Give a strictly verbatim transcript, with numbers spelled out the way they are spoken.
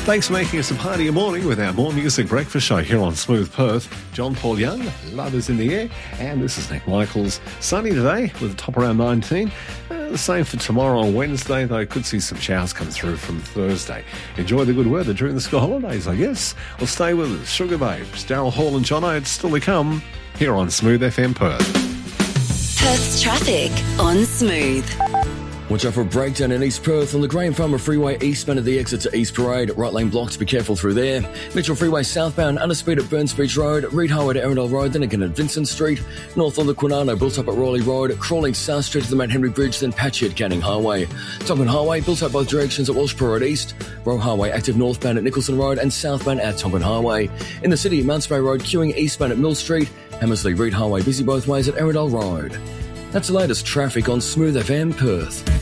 Thanks for making us a part of your morning with our More Music Breakfast Show here on Smooth Perth. John Paul Young, Love is in the Air, and this is Nick Michaels. Sunny today with a top around nineteen. Uh, the same for tomorrow on Wednesday, though could see some showers come through from Thursday. Enjoy the good weather during the school holidays, I guess. Well, stay with us. Sugar Babes, Daryl Hall and Jono, it's still to come here on Smooth F M Perth. Perth's traffic on Smooth. Watch out for a breakdown in East Perth on the Graham Farmer Freeway eastbound of the exit to East Parade. Right lane blocked, be careful through there. Mitchell Freeway southbound, under speed at Burns Beach Road. Reed Highway to Arundel Road, then again at Vincent Street. North on the Quinano, built up at Rawley Road. Crawling south straight to the Mount Henry Bridge, then patchy at Canning Highway. Tonkin Highway, built up both directions at Walshpur Road East. Roe Highway active northbound at Nicholson Road and southbound at Tonkin Highway. In the city, Mount Spray Road queuing eastbound at Mill Street. Hammersley Reed Highway busy both ways at Arundel Road. That's the latest traffic on Smooth F M Perth.